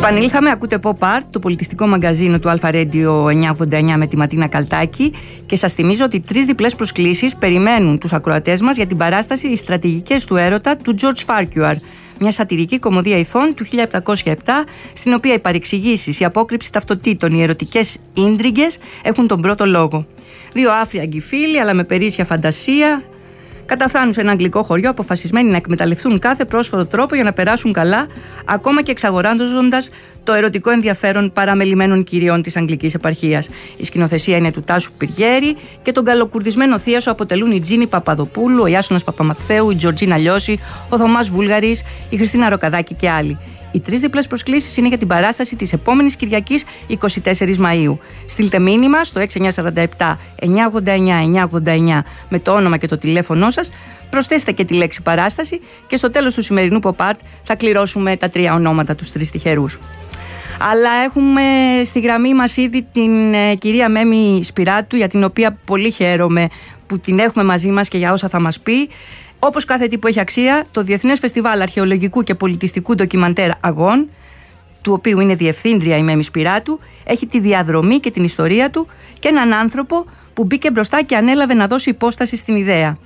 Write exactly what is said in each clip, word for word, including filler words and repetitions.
Επανήλθαμε, ακούτε Pop Art, το πολιτιστικό μαγκαζίνο του Alpha Radio εννιακόσια ογδόντα εννιά με τη Ματίνα Καλτάκη, και σας θυμίζω ότι τρεις διπλές προσκλήσεις περιμένουν τους ακροατές μας για την παράσταση «Οι στρατηγικές του έρωτα» του George Farquhar, μια σατυρική κωμωδία ηθών του χίλια επτακόσια επτά, στην οποία οι παρεξηγήσεις, η απόκρυψη ταυτοτήτων, οι ερωτικές ίντριγκες έχουν τον πρώτο λόγο. Δύο άφριαγγοι φίλοι, αλλά με περίσσια φαντασία, καταφθάνουν σε ένα αγγλικό χωριό αποφασισμένοι να εκμεταλλευτούν κάθε πρόσφορο τρόπο για να περάσουν καλά, ακόμα και εξαγοράζοντας το ερωτικό ενδιαφέρον παραμελημένων κυριών της αγγλικής επαρχίας. Η σκηνοθεσία είναι του Τάσου Πυριέρη και τον καλοκουρδισμένο θίασο αποτελούν η Τζίνη Παπαδοπούλου, ο Ιάσονας Παπαμαθαίου, η Τζορτζίνα Λιώση, ο Θωμάς Βούλγαρης, η Χριστίνα Ροκαδάκη και άλλοι. Οι τρεις διπλές προσκλήσεις είναι για την παράσταση της επόμενης Κυριακής, εικοστή τέταρτη Μαΐου. Στείλτε μήνυμα στο έξι εννιά τέσσερα επτά εννιακόσια ογδόντα εννιά εννιακόσια ογδόντα εννιά με το όνομα και το τηλέφωνό σας. Προσθέστε και τη λέξη παράσταση και στο τέλος του σημερινού Pop Art θα κληρώσουμε τα τρία ονόματα, τους τρεις τυχερούς. Αλλά έχουμε στη γραμμή μας ήδη την ε, κυρία Μέμη Σπυράτου, για την οποία πολύ χαίρομαι που την έχουμε μαζί μας και για όσα θα μας πει. Όπως κάθε τι που έχει αξία, το Διεθνές Φεστιβάλ Αρχαιολογικού και Πολιτιστικού Ντοκιμαντέρ Αγών, του οποίου είναι διευθύντρια η Μέμη Σπυράτου, έχει τη διαδρομή και την ιστορία του και έναν άνθρωπο που μπήκε μπροστά και ανέλαβε να δώσει υπόσταση στην ιδέα.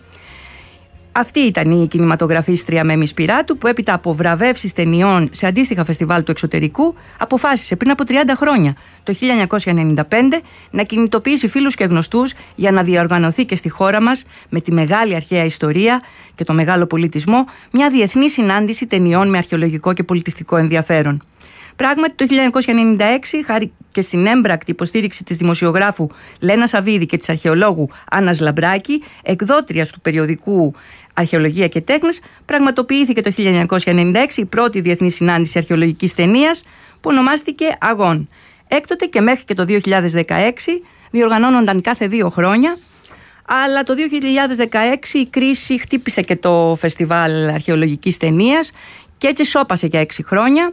Αυτή ήταν η κινηματογραφίστρια Μέμη Σπυράτου, που έπειτα από βραβεύσεις ταινιών σε αντίστοιχα φεστιβάλ του εξωτερικού, αποφάσισε πριν από τριάντα χρόνια, το χίλια εννιακόσια ενενήντα πέντε, να κινητοποιήσει φίλους και γνωστούς για να διοργανωθεί και στη χώρα μας, με τη μεγάλη αρχαία ιστορία και το μεγάλο πολιτισμό, μια διεθνή συνάντηση ταινιών με αρχαιολογικό και πολιτιστικό ενδιαφέρον. Πράγματι, το χίλια εννιακόσια ενενήντα έξι, χάρη και στην έμπρακτη υποστήριξη της δημοσιογράφου Λένα Σαββίδη και της αρχαιολόγου Άννας Λαμπράκη, εκδότριας του περιοδικού Αρχαιολογία και Τέχνες, πραγματοποιήθηκε το χίλια εννιακόσια ενενήντα έξι η πρώτη διεθνή συνάντηση αρχαιολογικής ταινίας, που ονομάστηκε Αγών. Έκτοτε και μέχρι και το δύο χιλιάδες δεκαέξι διοργανώνονταν κάθε δύο χρόνια, αλλά το δύο χιλιάδες δεκαέξι η κρίση χτύπησε και το φεστιβάλ αρχαιολογικής ταινίας και έτσι σώπασε για έξι χρόνια.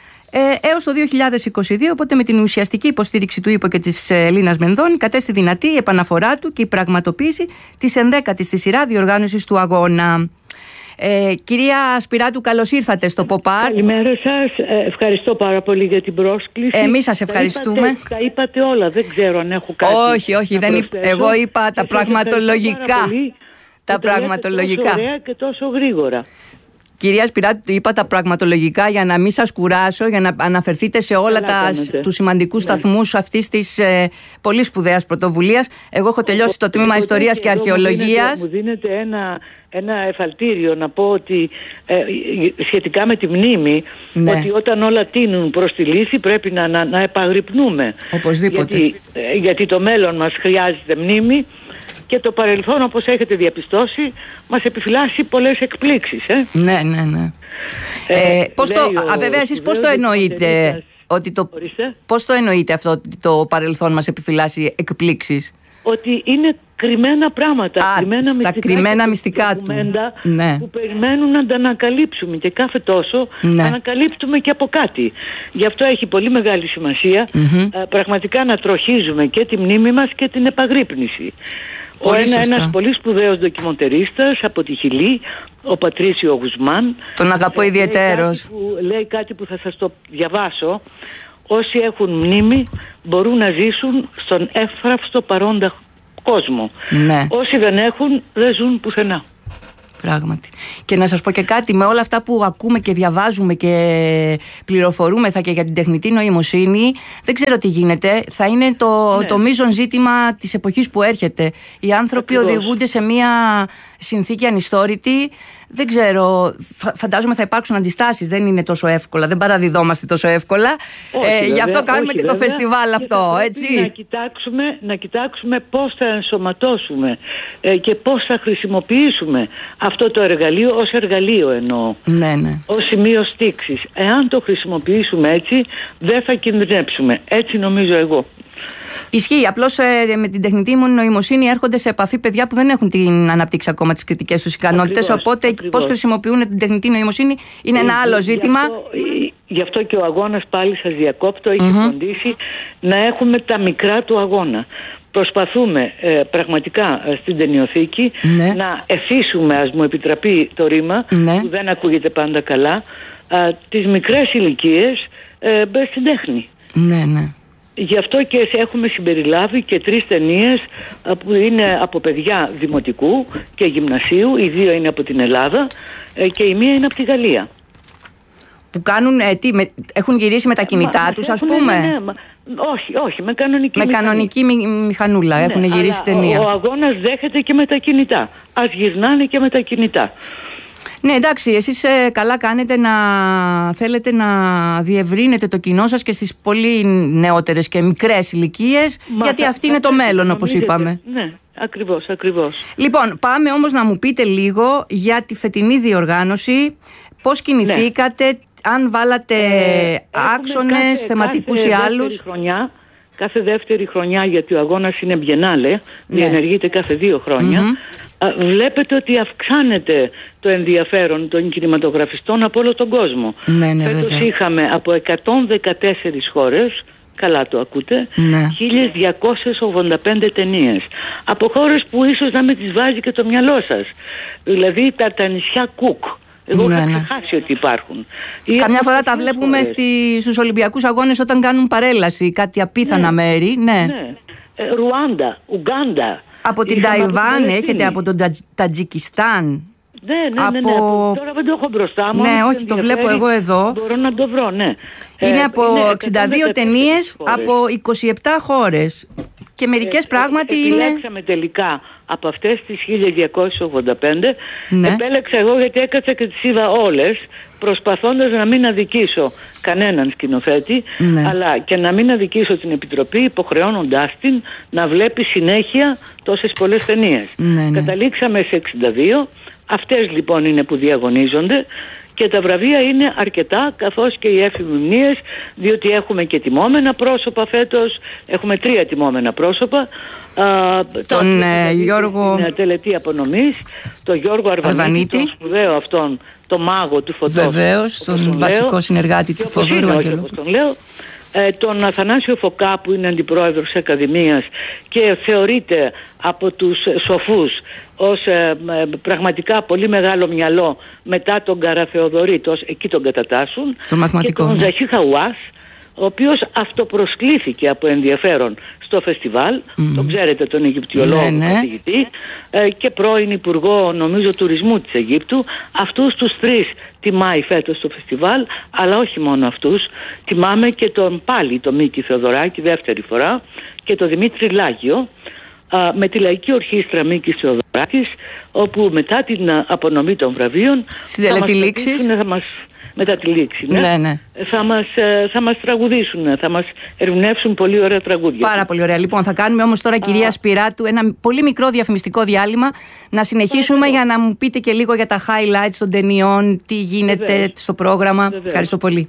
Ε, έως το δύο χιλιάδες είκοσι δύο, οπότε με την ουσιαστική υποστήριξη του ΥΠΟ και της Ελλήνας Μενδώνη, κατέστη δυνατή η επαναφορά του και η πραγματοποίηση της ενδέκατης στη σειρά διοργάνωσης του αγώνα. Ε, κυρία Σπυράτου, καλώς ήρθατε στο Pop Art. Καλημέρα σας. Ε, ευχαριστώ πάρα πολύ για την πρόσκληση. Εμείς σας ευχαριστούμε. Τα είπατε, τα είπατε όλα. Δεν ξέρω αν έχω κάτι. Όχι, όχι. Δεν είπ... Εγώ είπα τα πραγματολογικά. Τα πραγματολογικά. Τόσο ωραία και τόσο γρήγορα. Κυρία Σπυράτου, είπα τα πραγματολογικά για να μην σας κουράσω, για να αναφερθείτε σε όλα τα, τους σημαντικούς ναι. σταθμούς αυτής της ε, πολύ σπουδαίας πρωτοβουλίας. Εγώ έχω τελειώσει το τμήμα Ιστορίας και Αρχαιολογίας. Μου δίνετε ένα, ένα εφαλτήριο να πω ότι ε, σχετικά με τη μνήμη, ναι. ότι όταν όλα τείνουν προς τη λύση πρέπει να, να, να επαγρυπνούμε. Οπωσδήποτε. Γιατί, ε, γιατί το μέλλον μας χρειάζεται μνήμη. Και το παρελθόν, όπως έχετε διαπιστώσει, μας επιφυλάσσει πολλές εκπλήξεις. Ε? Ναι, ναι, ναι. Ε, ε, πώς το, α, βέβαια, εσείς πώς το εννοείτε, ότι το, πώς το εννοείτε αυτό, ότι το παρελθόν μας επιφυλάσσει εκπλήξεις? Ότι είναι κρυμμένα πράγματα, Α, κρυμμένα στα μυστικά, κρυμμένα μυστικά του. Ναι. Που περιμένουν να τα ανακαλύψουμε και κάθε τόσο ναι. ανακαλύπτουμε και από κάτι. Γι' αυτό έχει πολύ μεγάλη σημασία mm-hmm. ε, πραγματικά να τροχίζουμε και τη μνήμη μας και την επαγρύπνηση. Ο ένα, ένας πολύ σπουδαίος ντοκιμοντερίστας από τη Χιλή, ο Πατρίσιο Γουσμάν, τον αγαπώ ιδιαιτέρως. Λέει κάτι που θα σας το διαβάσω. Όσοι έχουν μνήμη μπορούν να ζήσουν στον εύθραυστο παρόντα κόσμο. Ναι. Όσοι δεν έχουν δεν ζουν πουθενά. Πράγματι. Και να σας πω και κάτι, με όλα αυτά που ακούμε και διαβάζουμε και πληροφορούμεθα και για την τεχνητή νοημοσύνη, δεν ξέρω τι γίνεται. Θα είναι το, ναι. το μείζον ζήτημα της εποχής που έρχεται. Οι άνθρωποι Ακριβώς. οδηγούνται σε μια συνθήκη ανιστόρητη. Δεν ξέρω, φαντάζομαι θα υπάρξουν αντιστάσεις, δεν είναι τόσο εύκολα, δεν παραδιδόμαστε τόσο εύκολα. Όχι, ε, βέβαια, γι' αυτό κάνουμε όχι, και βέβαια. το φεστιβάλ αυτό, έτσι. Να κοιτάξουμε, να κοιτάξουμε πώς θα ενσωματώσουμε ε, και πώς θα χρησιμοποιήσουμε αυτό το εργαλείο ως εργαλείο εννοώ. Ναι, ναι. Ως σημείο στίξης. Εάν το χρησιμοποιήσουμε έτσι, δεν θα κινδυνεύσουμε. Έτσι νομίζω εγώ. Ισχύει. Απλώς ε, με την τεχνητή νοημοσύνη έρχονται σε επαφή παιδιά που δεν έχουν την αναπτύξει ακόμα τις κριτικές τους ικανότητες. Οπότε ακριβώς. πώς χρησιμοποιούν την τεχνητή νοημοσύνη είναι ένα άλλο ζήτημα. Γι' αυτό, γι' αυτό και ο αγώνας, πάλι σας διακόπτω, έχει mm-hmm. φροντίσει να έχουμε τα μικρά του αγώνα. Προσπαθούμε ε, πραγματικά ε, στην ταινιοθήκη ναι. να εφήσουμε, ας μου επιτραπεί το ρήμα, ναι. που δεν ακούγεται πάντα καλά, ε, τις μικρές ηλικίες ε, στην τέχνη. Ναι, ναι. Γι' αυτό και έχουμε συμπεριλάβει και τρεις ταινίες που είναι από παιδιά δημοτικού και γυμνασίου. Οι δύο είναι από την Ελλάδα και η μία είναι από τη Γαλλία. Που κάνουν, ε, τι, με, έχουν γυρίσει με τα κινητά μα, τους ας έχουν, πούμε. Ναι, ναι, μα, όχι, όχι, με κανονική Με μηχανή. κανονική μη, μηχανούλα ναι, έχουν γυρίσει ταινία. Ο, ο αγώνας δέχεται και με τα κινητά. Ας γυρνάνε και με τα κινητά. Ναι, εντάξει, εσείς ε, καλά κάνετε να θέλετε να διευρύνετε το κοινό σας και στις πολύ νεότερες και μικρές ηλικίες, Μα γιατί θα, αυτή θα, είναι θα, το μέλλον, όπως είπαμε. Ναι, ακριβώς, ακριβώς. Λοιπόν, πάμε όμως να μου πείτε λίγο για τη φετινή διοργάνωση, πώς κινηθήκατε, ναι. αν βάλατε ε, άξονες, κάθε, θεματικούς κάθε ή άλλους. Χρονιά, κάθε δεύτερη χρονιά, γιατί ο αγώνας είναι μπιενάλε, ναι. διενεργείται κάθε δύο χρόνια. Mm-hmm. Βλέπετε ότι αυξάνεται το ενδιαφέρον των κινηματογραφιστών από όλο τον κόσμο. Ναι, ναι, Φέτος είχαμε από εκατόν δεκατέσσερις χώρες, καλά το ακούτε, ναι. χίλια διακόσιες ογδόντα πέντε ταινίες. Από χώρες που ίσως να μην τις βάζει και το μυαλό σας. Δηλαδή τα, τα νησιά Κουκ. Εγώ ναι, είχα ξεχάσει ναι. ότι υπάρχουν. Καμιά φορά τα βλέπουμε στη, στους Ολυμπιακούς Αγώνες όταν κάνουν παρέλαση, κάτι απίθανα ναι. μέρη. Ναι. Ναι. Ε, Ρουάντα, Ουγκάντα. Από την Ταϊβάν έχετε, από τον Τατζικιστάν. Ναι, ναι, από... ναι, ναι. Τώρα δεν το έχω μπροστά μου. Ναι, όχι, το βλέπω εγώ εδώ. Μπορώ να το βρω, ναι. Είναι ε, από είναι εξήντα δύο ταινίες από είκοσι επτά χώρες. Και μερικές ε, πράγματι ε, είναι. Επιλέξαμε τελικά από αυτές τις χίλια διακόσιες ογδόντα πέντε. Ναι. Επέλεξα εγώ γιατί έκατσα και τις είδα όλες, προσπαθώντας να μην αδικήσω κανέναν σκηνοθέτη, ναι. αλλά και να μην αδικήσω την Επιτροπή, υποχρεώνοντάς την να βλέπει συνέχεια τόσες πολλές ταινίες. Ναι, ναι. Καταλήξαμε σε εξήντα δύο. Αυτές λοιπόν είναι που διαγωνίζονται. Και τα βραβεία είναι αρκετά, καθώς και οι εφημερίδες, διότι έχουμε και τιμόμενα πρόσωπα φέτος. Έχουμε τρία τιμόμενα πρόσωπα. Τον ε, Γιώργο... Την τελετή απονομής, τον Γιώργο Αρβανίτη, Αρβανίτη, τον σπουδαίο αυτόν, τον μάγο του Φωτός. Βεβαίως, τον βασικό λέω, συνεργάτη του Θοδωρού Αγγελού. Τον λέω. Ε, τον Αθανάσιο Φωκά, που είναι αντιπρόεδρος της Ακαδημίας και θεωρείται από τους σοφούς ως ε, ε, πραγματικά πολύ μεγάλο μυαλό μετά τον Καραθεοδωρή, εκεί τον κατατάσσουν, το μαθηματικό, και τον ναι. Ζαχί Χαουάς, ο οποίος αυτοπροσκλήθηκε από ενδιαφέρον στο φεστιβάλ, mm. τον ξέρετε, τον Αιγυπτιολόγο, ναι, ναι. καθηγητή, ε, και πρώην Υπουργό νομίζω τουρισμού της Αιγύπτου. Αυτούς τους τρεις τιμάει φέτος το φεστιβάλ, αλλά όχι μόνο αυτούς. Τιμάμε και τον πάλι τον Μίκη Θεοδωράκη δεύτερη φορά και τον Δημήτρη Λάγιο, α, με τη Λαϊκή Ορχήστρα Μίκης Θεοδωράκης, όπου μετά την απονομή των βραβείων στη τελετή λήξης θα μας μετά τη λήξη, ναι. Ναι, ναι. Θα μας, θα μας τραγουδήσουν, θα μας ερμηνεύσουν πολύ ωραία τραγούδια. Πάρα πολύ ωραία. Λοιπόν, θα κάνουμε όμως τώρα, κυρία Σπυράτου, ένα πολύ μικρό διαφημιστικό διάλειμμα. Να συνεχίσουμε για να μου πείτε και λίγο για τα highlights των ταινιών, τι γίνεται Βεβαίως. στο πρόγραμμα. Βεβαίως. Ευχαριστώ πολύ.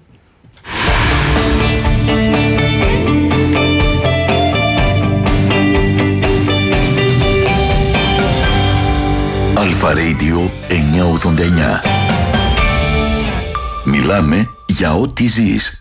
Αλφα Radio εννιακόσια ογδόντα εννιά. Μιλάμε για ό,τι ζεις.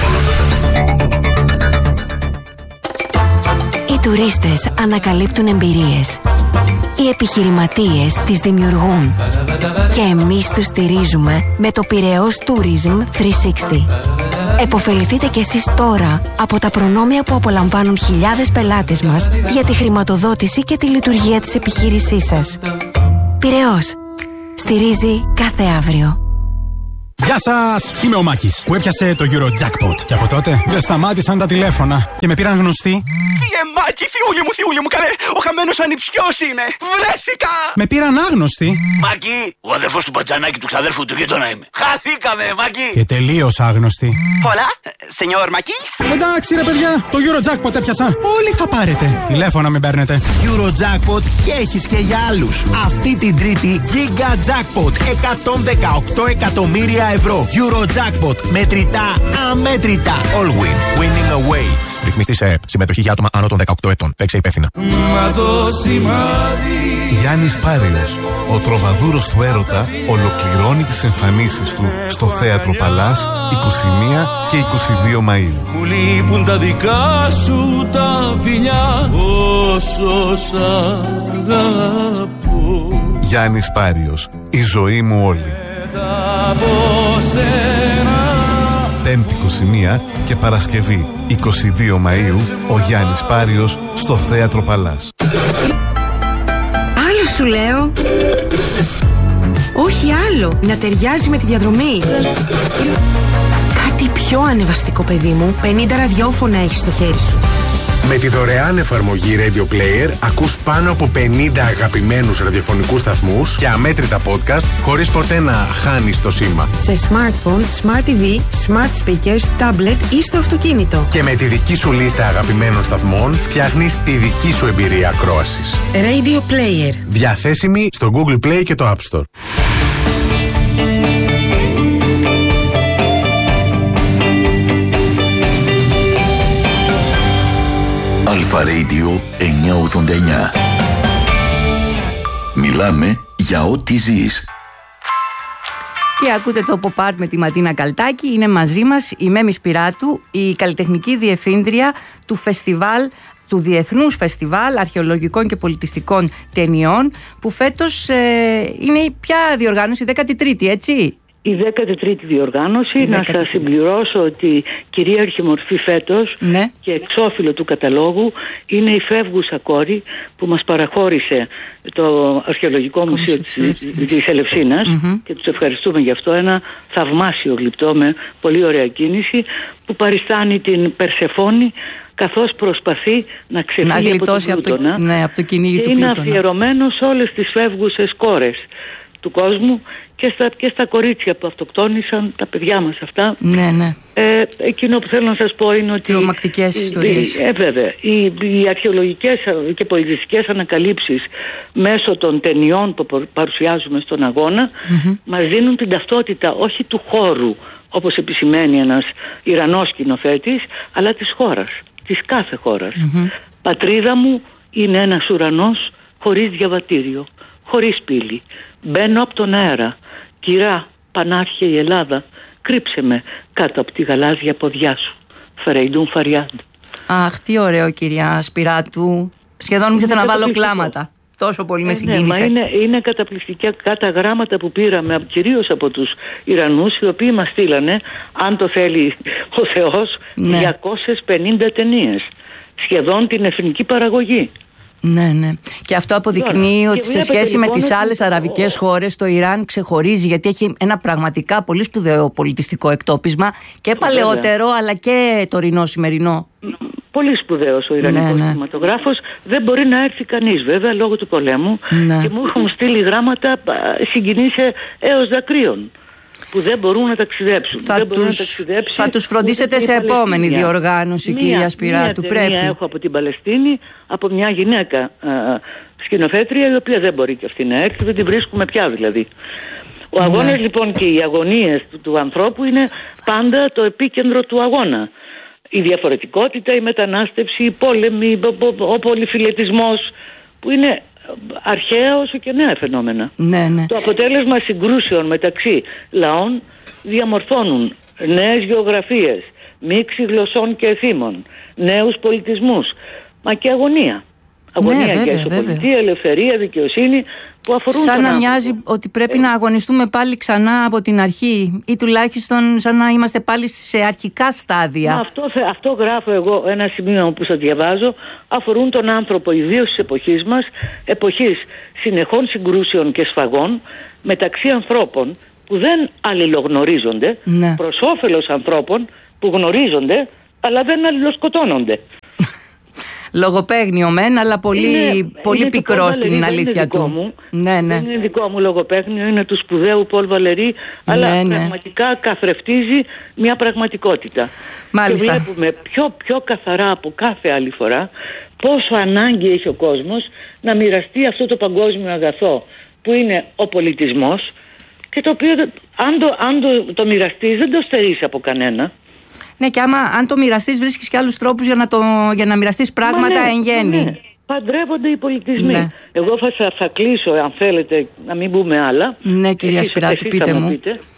Οι τουρίστες ανακαλύπτουν εμπειρίες. Οι επιχειρηματίες τις δημιουργούν. Και εμείς τους στηρίζουμε με το Πειραιώς Tourism τριακόσια εξήντα. Εποφεληθείτε κι εσείς τώρα από τα προνόμια που απολαμβάνουν χιλιάδες πελάτες μας για τη χρηματοδότηση και τη λειτουργία της επιχείρησής σας. Πειραιώς. Στηρίζει κάθε αύριο. Γεια σας! Είμαι ο Μάκης που έπιασε το Eurojackpot. Και από τότε δεν σταμάτησαν τα τηλέφωνα και με πήραν γνωστοί. Φύγε Μάκη, θιούλη μου, θιούλη μου, καλέ! Ο χαμένος ανιψιός είναι! Βρέθηκα! Με πήραν άγνωστοι. Μάκη, ο αδερφός του Πατζανάκη του ξαδέρφου του γείτονα είμαι. Χαθήκαμε, Μάκη! Και τελείως άγνωστοι. Πολλά, σενιόρ Μάκης. Εντάξει ρε παιδιά, το Eurojackpot έπιασα. Όλοι θα πάρετε. Τηλέφωνα μην παίρνετε. Eurojackpot και έχεις και για άλλους. Αυτή την Τρίτη Giga Jackpot εκατόν δεκαοκτώ εκατομμύρια ευρώ. Eurojackpot. Μετρητά, αμέτρητα. All win. Winning awaits. Ρυθμιστή σε ΕΠ. Συμμετοχή για άτομα άνω των δεκαοκτώ ετών. Παίξε υπεύθυνα. Γιάννης Πάριος, ο τροβαδούρος του έρωτα, ολοκληρώνει τις εμφανίσεις του στο Θέατρο Παλάς είκοσι μία και είκοσι δύο Μαΐου. Μου λείπουν τα δικά σου τα φιλιά, όσο σ' αγαπώ. Γιάννης Πάριος, η ζωή μου όλη. Πέμπτη είκοσι μία και Παρασκευή είκοσι δύο Μαΐου ο Γιάννης Πάριος στο Θέατρο Παλάς. Άλλο σου λέω. Όχι άλλο, να ταιριάζει με τη διαδρομή. Κάτι πιο ανεβαστικό, παιδί μου. πενήντα ραδιόφωνα έχεις στο χέρι σου. Με τη δωρεάν εφαρμογή Radio Player ακούς πάνω από πενήντα αγαπημένους ραδιοφωνικούς σταθμούς και αμέτρητα podcast χωρίς ποτέ να χάνεις το σήμα. Σε smartphone, smart τι βι, smart speakers, tablet ή στο αυτοκίνητο. Και με τη δική σου λίστα αγαπημένων σταθμών φτιάχνεις τη δική σου εμπειρία ακρόασης. Radio Player. Διαθέσιμη στο Google Play και το App Store. Αλφα Radio εννιακόσια ογδόντα εννιά. Μιλάμε για ό,τι ζεις. Και ακούτε το Pop Art με τη Ματίνα Καλτάκη. Είναι μαζί μας η Μέμη Σπυράτου, η καλλιτεχνική διευθύντρια του φεστιβάλ, του Διεθνούς Φεστιβάλ Αρχαιολογικών και Πολιτιστικών Ταινιών, που φέτος ε, είναι η ποια διοργάνωση, η δέκατη τρίτη, έτσι? Η δέκατη τρίτη διοργάνωση. Να σας συμπληρώσω ότι κυρίαρχη μορφή φέτος, ναι, και εξώφυλλο του καταλόγου είναι η φεύγουσα κόρη που μας παραχώρησε το Αρχαιολογικό το Μουσείο της, της Ελευσίνας, mm-hmm. και τους ευχαριστούμε γι' αυτό. Ένα θαυμάσιο γλυπτό με πολύ ωραία κίνηση που παριστάνει την Περσεφόνη καθώς προσπαθεί να ξεφύγει από τον Πλούτονα, από το, ναι, από το κυνήγι του Πλούτονα. Είναι αφιερωμένο σε όλες τις φεύγουσες κόρες του κόσμου και στα, και στα κορίτσια που αυτοκτόνησαν, τα παιδιά μας αυτά. Ναι, ναι. Ε, εκείνο που θέλω να σας πω είναι ότι τρομακτικές ιστορίες. Ε, βέβαια, οι, οι αρχαιολογικές και πολιτιστικές ανακαλύψεις μέσω των ταινιών που παρουσιάζουμε στον αγώνα, mm-hmm. μας δίνουν την ταυτότητα όχι του χώρου, όπως επισημαίνει ένας Ιρανός σκηνοθέτης, αλλά της χώρας, της κάθε χώρας. Mm-hmm. Πατρίδα μου είναι ένας ουρανός χωρίς διαβατήριο, χωρίς πύλη. Μπαίνω από τον αέρα. Κυρά, πανάρχια η Ελλάδα, κρύψε με κάτω από τη γαλάζια ποδιά σου. Φερεϊντούν Φαριάντ. Αχ, τι ωραίο, κυρία Σπυράτου. Σχεδόν μου να βάλω κλάματα. Τόσο πολύ με συγκίνησε. Ε, ναι, μα είναι, είναι καταπληκτικά τα γράμματα που πήραμε κυρίως από τους Ιρανούς, οι οποίοι μας στείλανε, αν το θέλει ο Θεός, ναι, διακόσιες πενήντα ταινίες. Σχεδόν την εθνική παραγωγή. Ναι, ναι. Και αυτό αποδεικνύει Τώρα, ότι σε σχέση λοιπόν με τις άλλες αραβικές χώρες, το Ιράν ξεχωρίζει, γιατί έχει ένα πραγματικά πολύ σπουδαίο πολιτιστικό εκτόπισμα και παλαιότερο, βέβαια, αλλά και τωρινό, σημερινό. Πολύ σπουδαίος ο Ιρανικός, ναι, ναι, κινηματογράφος. Δεν μπορεί να έρθει κανείς, βέβαια, λόγω του πολέμου. Ναι. Και μου έχουν στείλει γράμματα συγκινήσε έως δακρύων, που δεν μπορούν να ταξιδέψουν. Θα, δεν τους, να ταξιδέψουν θα τους φροντίσετε σε επόμενη διοργάνωση, μία, κυρία Σπυράτου. Μία πρέπει. Μία έχω από την Παλαιστίνη, από μια γυναίκα α, σκηνοθέτρια, η οποία δεν μπορεί και αυτή να έρθει, δεν την βρίσκουμε πια δηλαδή. Ο ναι. αγώνας λοιπόν και οι αγωνίες του, του ανθρώπου είναι πάντα το επίκεντρο του αγώνα. Η διαφορετικότητα, η μετανάστευση, η πόλεμη, ο, ο, ο πολυφιλετισμός, που είναι αρχαία όσο και νέα φαινόμενα. Ναι, ναι. Το αποτέλεσμα συγκρούσεων μεταξύ λαών διαμορφώνουν νέες γεωγραφίες, μίξη γλωσσών και εθήμων, νέους πολιτισμούς, μα και αγωνία. Αγωνία, ναι, για ισοπολιτεία, ελευθερία, δικαιοσύνη, που αφορούν σαν τον να άνθρωπο. Μοιάζει ότι πρέπει ε... να αγωνιστούμε πάλι ξανά από την αρχή, ή τουλάχιστον σαν να είμαστε πάλι σε αρχικά στάδια. Μα αυτό, αυτό γράφω εγώ, ένα σημείο που σας διαβάζω, αφορούν τον άνθρωπο, ιδίως της εποχής μας, εποχής συνεχών συγκρούσεων και σφαγών μεταξύ ανθρώπων που δεν αλληλογνωρίζονται, ναι, προς όφελος ανθρώπων που γνωρίζονται αλλά δεν αλληλοσκοτώνονται. Λογοπαίγνιο μεν, αλλά πολύ, είναι, πολύ είναι πικρό στην Βαλερή, αλήθεια του. Μου. Ναι, ναι. Δεν είναι δικό μου λογοπαίγνιο, είναι του σπουδαίου Πολ Βαλερή, αλλά ναι, ναι, πραγματικά καθρεφτίζει μια πραγματικότητα. Μάλιστα. Και βλέπουμε πιο, πιο καθαρά από κάθε άλλη φορά πόσο ανάγκη έχει ο κόσμος να μοιραστεί αυτό το παγκόσμιο αγαθό που είναι ο πολιτισμός, και το οποίο αν το, αν το, το μοιραστείς δεν το στερείς από κανένα. Ναι, και άμα αν το μοιραστείς βρίσκεις και άλλους τρόπους για να, το, για να μοιραστείς πράγματα, ναι, εν γέννη. Ναι. Παντρεύονται οι πολιτισμοί. Ναι. Εγώ θα, θα κλείσω, αν θέλετε, να μην πούμε άλλα. Ναι, κυρία Σπυράτου, πείτε μου. Πείτε.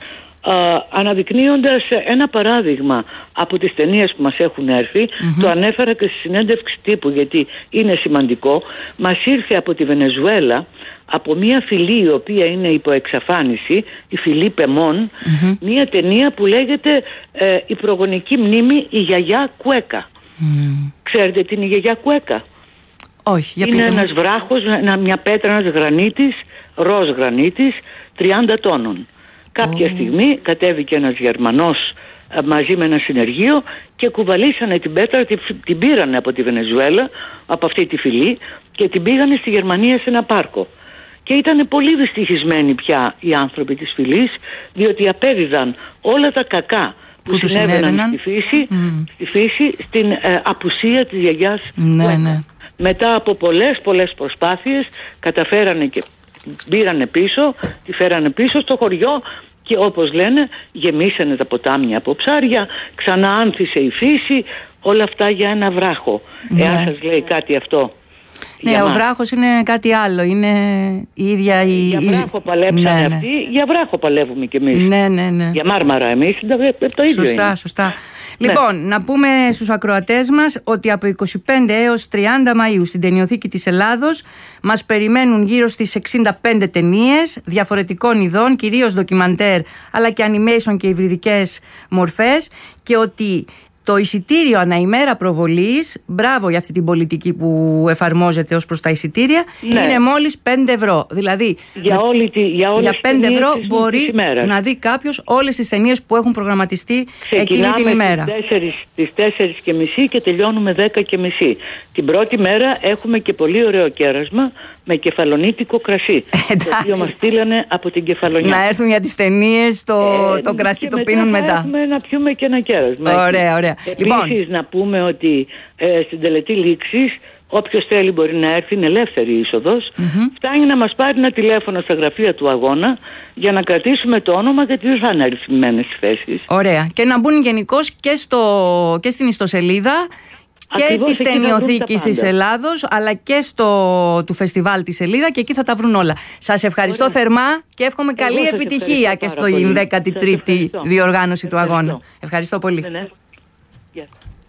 αναδεικνύοντας ένα παράδειγμα από τις ταινίες που μας έχουν έρθει. Mm-hmm. Το ανέφερα και στη συνέντευξη τύπου, γιατί είναι σημαντικό. Μας ήρθε από τη Βενεζουέλα, από μια φυλή η οποία είναι υπό εξαφάνιση, η φυλή Πεμών, mm-hmm. μια ταινία που λέγεται ε, «Η προγονική μνήμη, η γιαγιά Κουέκα». Mm. Ξέρετε την η γιαγιά Κουέκα? Όχι, για είναι ένας βράχος, μια πέτρα, ένας γρανίτης, ροζ γρανίτης, τριάντα τόνων. Κάποια oh. στιγμή κατέβηκε ένας Γερμανός μαζί με ένα συνεργείο και κουβαλήσανε την πέτρα, την, την πήρανε από τη Βενεζουέλα, από αυτή τη φυλή, και την πήγανε στη Γερμανία σε ένα πάρκο. Και ήταν πολύ δυστυχισμένοι πια οι άνθρωποι της φυλής, διότι απέδιδαν όλα τα κακά που, που συνέβαιναν στη φύση, mm. στη φύση στην ε, απουσία της γιαγιάς. Ναι, ναι. Μετά από πολλές πολλές προσπάθειες καταφέρανε και πήρανε πίσω, τη φέρανε πίσω στο χωριό και όπως λένε γεμίσανε τα ποτάμια από ψάρια, ξανά άνθησε η φύση, όλα αυτά για ένα βράχο. Ναι. Εάν σας λέει κάτι αυτό. Ναι, ο μας. βράχος είναι κάτι άλλο, είναι η ίδια η... Για βράχο παλέψανε ναι, ναι. αυτοί, για βράχο παλεύουμε κι εμείς. Ναι, ναι, ναι. Για μάρμαρα εμείς, το ίδιο σωστά, είναι. Σωστά, Λοιπόν, ναι. να πούμε στους ακροατές μας ότι από είκοσι πέντε έως τριάντα Μαΐου στην Ταινιοθήκη της Ελλάδος μας περιμένουν γύρω στις εξήντα πέντε ταινίες διαφορετικών ειδών, κυρίως ντοκιμαντέρ, αλλά και animation και υβριδικές μορφές, και ότι το εισιτήριο ανά ημέρα προβολής, μπράβο για αυτή την πολιτική που εφαρμόζεται ως προς τα εισιτήρια, ναι. είναι μόλις πέντε ευρώ. Δηλαδή, για, με, όλη τη, για, όλες για πέντε ευρώ της μπορεί της να δει κάποιος όλες τις ταινίες που έχουν προγραμματιστεί εκείνη την ημέρα. Ξεκινάμε στις τέσσερις και μισή και τελειώνουμε δέκα και μισή. Την πρώτη μέρα έχουμε και πολύ ωραίο κέρασμα με κεφαλονίτικο κρασί. Το οποίο μας στείλανε από την Κεφαλονιά. Να έρθουν για τις ταινίες, το, ε, το κρασί το πίνουν μετά. Έχουμε να πιούμε και ένα κέρασμα. Ωραία, ωραία. Επίσης λοιπόν. να πούμε ότι ε, στην τελετή λήξης όποιος θέλει μπορεί να έρθει, είναι ελεύθερη είσοδος. Mm-hmm. Φτάνει να μας πάρει ένα τηλέφωνο στα γραφεία του αγώνα για να κρατήσουμε το όνομα, γιατί δεν θα είναι αριθμημένες θέσεις. Ωραία. Και να μπουν γενικώς και, και στην ιστοσελίδα και της Ταινιοθήκης της Ελλάδος, αλλά και στο του φεστιβάλ τη Σελίδα, και εκεί θα τα βρουν όλα. Σας ευχαριστώ Ωραία. θερμά και εύχομαι Εγώ καλή επιτυχία και στο δέκατη τρίτη διοργάνωση ευχαριστώ. του αγώνα. Ευχαριστώ πολύ. Ναι, ναι. Yeah.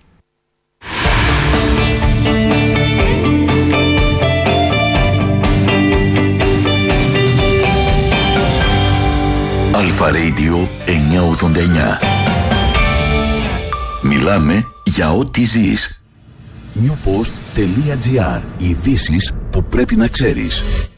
Αλφα Radio εννιακόσια ογδόντα εννιά. Μιλάμε για ό,τι ζεις. newpost.gr. Ειδήσεις που πρέπει να ξέρεις.